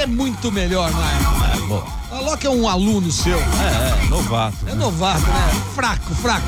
é muito melhor, Maia. Bom. A Loki é um aluno seu. Novato. É novato, né? Fraco.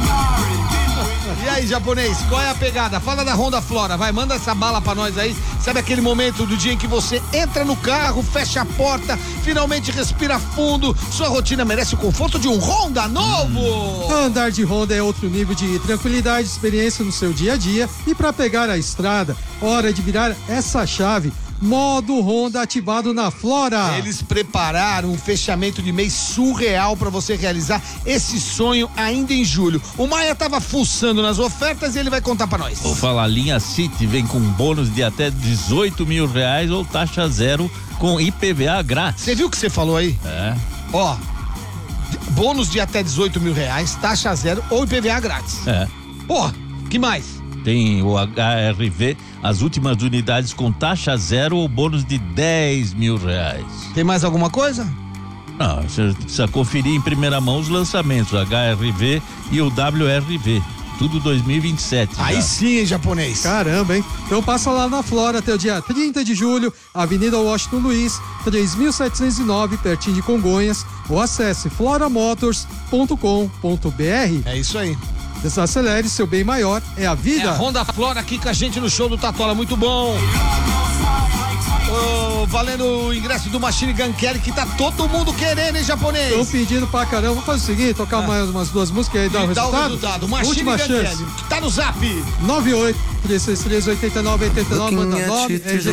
E aí, japonês, qual é a pegada? Fala da Honda Flora, vai, manda essa bala pra nós aí. Sabe aquele momento do dia em que você entra no carro, fecha a porta, finalmente respira fundo, sua rotina merece o conforto de um Honda novo. Andar de Honda é outro nível de tranquilidade e experiência no seu dia a dia. E para pegar a estrada, hora de virar essa chave. Modo Honda ativado na Flora. Eles prepararam um fechamento de mês surreal para você realizar esse sonho ainda em julho. O Maia tava fuçando nas ofertas e ele vai contar para nós. Vou falar, linha City vem com bônus de até 18 mil reais ou taxa zero com IPVA grátis. Você viu o que você falou aí? Ó, bônus de até 18 mil reais, taxa zero ou IPVA grátis. Pô, que mais? Tem o HRV, as últimas unidades com taxa zero ou bônus de 10 mil reais. Tem mais alguma coisa? Não, você precisa conferir em primeira mão os lançamentos, o HRV e o WRV. Tudo 2027. Aí sim, hein, japonês. Caramba, hein? Então passa lá na Flora até o dia 30 de julho, Avenida Washington Luiz, 3709, pertinho de Congonhas, ou acesse floramotors.com.br. É isso aí. Desacelere, seu bem maior é a vida. É a Honda Flora aqui com a gente no show do Tatola, muito bom. Valendo o ingresso do Machine Gun Kelly, que tá todo mundo querendo, hein, japonês? Estão pedindo pra caramba. Vamos fazer o seguinte, tocar mais umas duas músicas aí e dar o resultado. Machine Última Gun chance. Kelly, tá no zap. 98-363-8989, manda 9, RG